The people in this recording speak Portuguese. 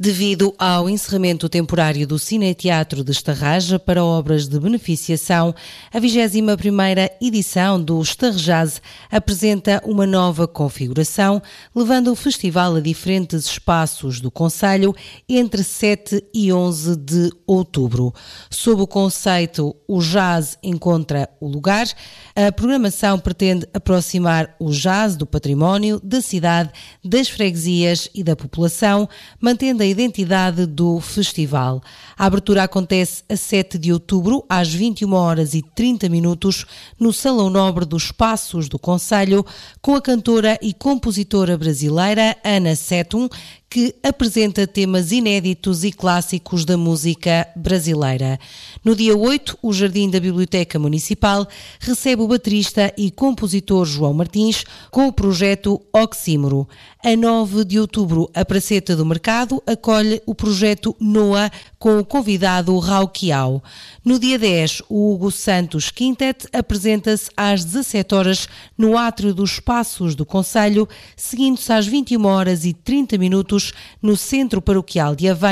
Devido ao encerramento temporário do Cineteatro de Estarraja para obras de beneficiação, a 21ª edição do Estarrejaz apresenta uma nova configuração, levando o festival a diferentes espaços do concelho entre 7 e 11 de outubro. Sob o conceito O Jazz Encontra o Lugar, a programação pretende aproximar o jazz do património, da cidade, das freguesias e da população, mantendo a identidade do festival. A abertura acontece a 7 de outubro, às 21h30, no Salão Nobre dos Passos do Concelho, com a cantora e compositora brasileira Ana Setum, que apresenta temas inéditos e clássicos da música brasileira. No dia 8, o Jardim da Biblioteca Municipal recebe o baterista e compositor João Martins com o projeto Oxímoro. A 9 de outubro, a Praceta do Mercado acolhe o projeto NOA com o convidado Raul Quiao. No dia 10, o Hugo Santos Quintet apresenta-se às 17h no Átrio dos Passos do Concelho, seguindo-se às 21h30 no Centro Paroquial de Aveiro,